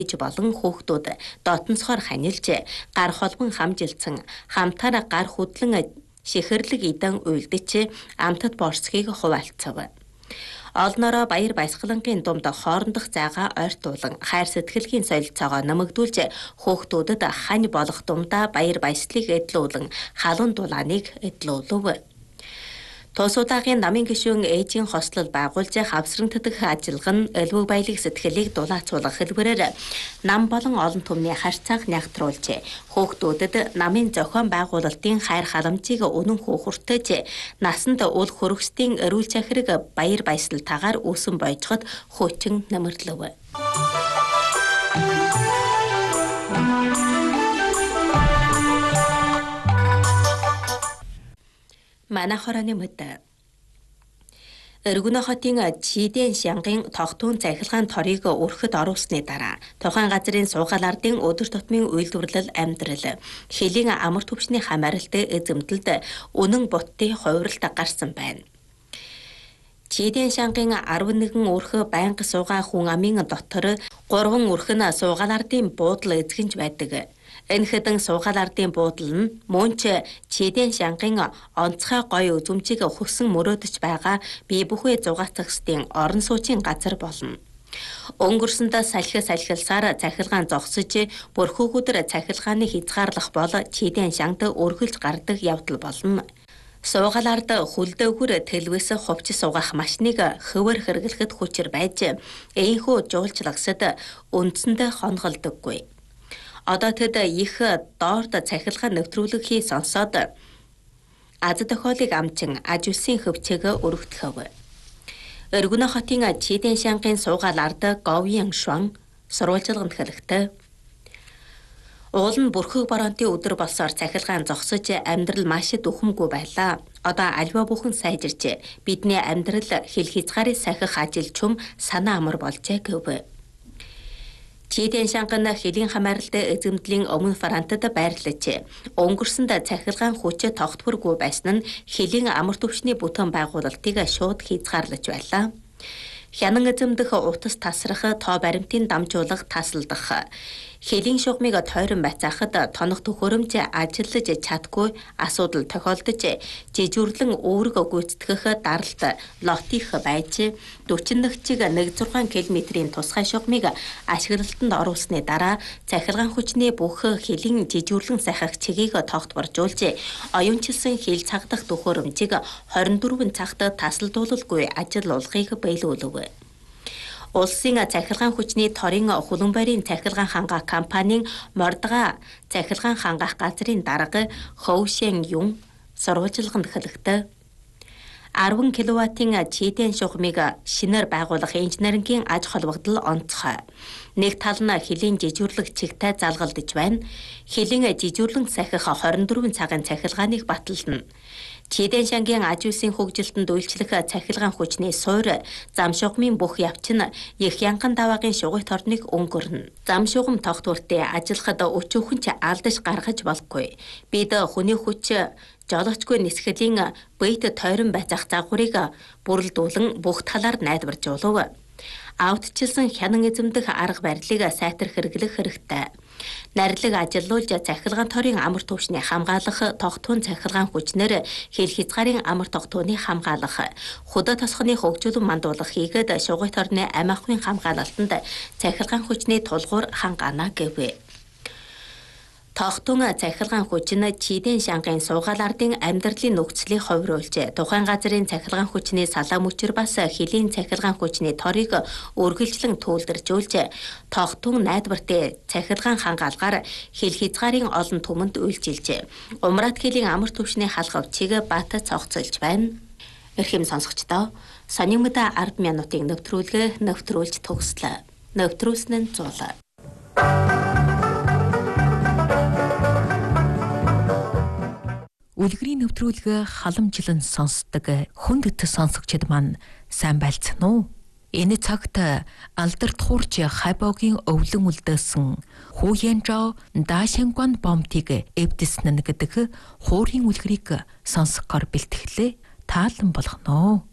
болон хүүхдүүд дотносхоор ханилж гар холбон хамжилсан хамтаараа гар хөдлөн шихэрлэг идан уйлдэж амтад борсхийг хуваалцав. Олноороо баяр баясгалангийн думд хоорондох зайгаа ойртуулан хайр сэтгэлгийн солилцоогоо нэмэгдүүлж хүүхдүүдэд хань болох думдаа баяр баясгалыг эдлүүлэн халуун дулааныг эдлүүлв. Тус удаагийн намын гишүүн ээжийн хослол байгуулж хавсрантдах ажиллагаа нь элбэг баялаг сэтгэлийг дулаацуулах хэлбэрээр нам болон олон түмний харьцааг нягтруулж хүүхдүүдэд намын зохион байгуулалтын хайр халамжийг үнэн хөөхөртөж насанд үл хөргөстийн эрүүл захирэг баяр баясгалтаагаар үүсэн бойжгод хуучин нэмэрлэв. Манайх хорооны мэд. Өргөнө хотын Чидэн шангийн тогтун захилгаан торыг өрхөд оруулсны дараа тухайн газрын суугаал ардын өдөр тутмын үйлдвэрлэл амьдрал хэлийн амар түвшний хамааралт эзэмдэлд үнэн буттын хувиралт гарсан байна. Чидэн шангийн 11 өрхө байнга суугаа хүн амын дотор 3 өрхө нь суугаал ардын буудлын эзэгэнж байдаг. Энэ хэдэн суугаал ардын буудал нь мөн ч Чидэн шангийн онцгой гоё үзүмжийг хөсөн мөрөөдөж байгаа бие бүхий зугаацахстын орон сууцын газар болно. Өнгөрсөнд салхилсаар цахилгаан зогсож бүрхүүгүүдэр цахилгааны хязгаарлах бол Чидэн шангад өргөлж гардаг явдал болно. Суугаал ард хүлдээгүүр тэлвэс хувьч суугах машиныг хөвөр хэрэглэхэд хүчээр байж ийхүү жуулчлагсад үндсэндээ хонголдоггүй. Одоо тэд их доорд цахилгаан нэвтрүүлэхийг сонсоод аз тохиолыг амчин аж үсийн хөвчөөгөө өргөдөхөв. Өргөнө хотын Чидэн шангийн суугаал ард говийн шван сурвалжилганд хэлэхдээ уул нь бүрхэг бараантын өдөр болсоор цахилгаан зогсож амьдрал маш дөхөмгүй байлаа. Одоо альва бүхэн сайжирч бидний амьдрал хил хязгаарыг сахих ажил чум санаа амар болжээ гэв. Чидэн шанган хэлийн хамааралт эзэмдлийн өмнө Франтад байрлаж өнгөрсөнд цахилгаан хүч тогтворгүй байсан нь хэлийн амар түвшний бүтээн байгуулалтыг шууд хязгаарлаж байлаа. Хянан эзэмдэх утас тасрах, тоо баримтын дамжуулах, тасалдах, хэлийн шугамыг тойрон байцаахад тонох төхөөрөмж ажиллаж чадгүй асуудал тохиолдож жижүүрлэн өөргөө гүйцэтгэх даралт лотих байж 40 нөхцийг 1.6 км-ийн тусгай шугамыг ашиглалтанд оруулсны дараа цахилгаан хүчний бүх хэлийн жижүүрлэн сахих чигийг тогтворжуулж оюунчилсан хэл цагдах төхөөрөмжийг 24 цагт тасалдуулалгүй ажиллуулахыг биелүүлв. Улсын цахилгаан хүчний торын хулан барийн цахилгаан хангаах компанийн мордга цахилгаан хангаах газрын дарга Хоушэн Юн сурвалжилганд хэлэхдээ 10 кВт-ийн Чидэн шугамыг шинээр байгуулах инженерингийн аж холбогдол онцгой. Нэг тал нь хэлийн жижүүрлэг чигтэй залгалдаж байна. Хэлийн жижүүрлэн сахих 24 цагийн цахилгааныг батална. Чидэн шангийн аж үсийн хөгжилтөнд үйлчлэх цахилгаан хүчний суур зам шугамын бүх явц нь их янган даваагийн шугагт орныг өнгөрнө. Зам шугам тогтвортой ажиллахад өчүүхэн ч алдаж гаргаж болохгүй. Бид хүний хүч жолоочгүй нисгэлийн бийт тойрон байцаах загварыг бүрэлдүүлэн бүх талаар найдваржуулав. Автчилсан хянан эзэмдэх арга барилыг сайтар хэрэглэх хэрэгтэй. Нарилэг ажиллуулж цахилгаан торын амар түвшний хамгаалах, тогтун цахилгаан хүчнэр хэл хязгаарын амар тогтууны хамгаалах, худаа тосхны хөгжүүлэн мандуулах хийгээд шугагт орны амь ахуйн хамгаалалтанд цахилгаан хүчний тулгуур хангаана гэв. Тогтун цахилгаан хүч нь Чидэн шангийн суугаал ардын амьдралын нөхцөлийг хувируулж, тухайн газрын цахилгаан хүчний салаа мөчөр бас хэлийн цахилгаан хүчний торыг үргэлжлэн түүлдэржүүлж, тогтун найдвартай цахилгаан хангаалгаар хэл хязгаарын олон түмэнд үйлчилж, умрат хэлийн амар түвшний халхавчийг бат цогцолж байна. Эрхэм сонсогчдоо, сонин мэд 10 минутын нэвтрүүлж төгслөө. Нэвтрүүлсэн нь зуул. Үлгэрийн нэвтрүүлэг халамжлан сонсдог хүндэт сонсогчид маань сайн байлцсан уу? Энэ цагт алдарт хуурч хайбогийн өвлөн үлдээсэн Хуянжао Дашингван бомтыг эвдэснэ гэдэг хуурийн үлгэрийг сонсохоор бэлтгэлээ таалан болгоно.